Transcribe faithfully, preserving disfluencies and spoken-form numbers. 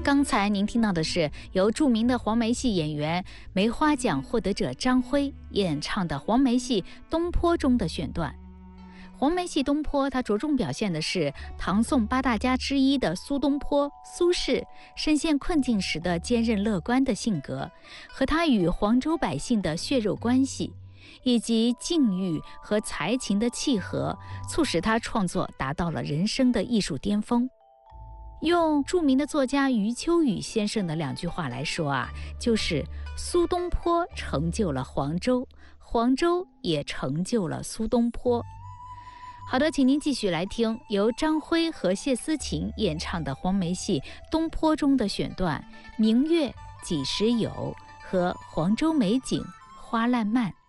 刚才您听到的是由著名的黄梅戏演员、梅花奖获得者张辉演唱的黄梅戏《东坡》中的选段。黄梅戏《东坡》它着重表现的是唐宋八大家之一的苏东坡苏轼身陷困境时的坚韧乐观的性格，和他与黄州百姓的血肉关系，以及境遇和才情的契合，促使他创作达到了人生的艺术巅峰。用著名的作家余秋雨先生的两句话来说啊，就是苏东坡成就了黄州，黄州也成就了苏东坡。好的，请您继续来听由张辉和谢思琴演唱的黄梅戏《东坡》中的选段《明月几时有》和《黄州美景花烂漫》。